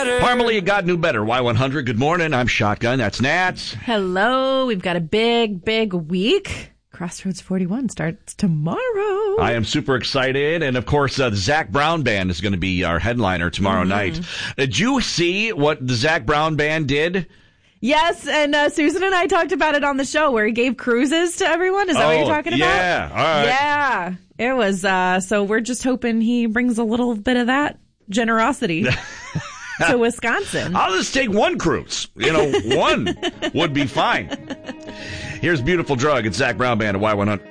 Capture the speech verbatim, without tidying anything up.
better. Parmalee, God knew better. Y one hundred, good morning. I'm Shotgun. That's Nats. Hello. We've got a big, big week. Crossroads forty-one starts tomorrow. I am super excited. And, of course, uh, the Zac Brown Band is going to be our headliner tomorrow mm-hmm. night. Did you see what the Zac Brown Band did? Yes, and uh, Susan and I talked about it on the show where he gave cruises to everyone. Is that oh, what you're talking about? Yeah, all right. Yeah, it was. Uh, so we're just hoping he brings a little bit of that generosity to Wisconsin. I'll just take one cruise. You know, one would be fine. Here's Beautiful Drug. It's Zac Brown Band at Y one hundred.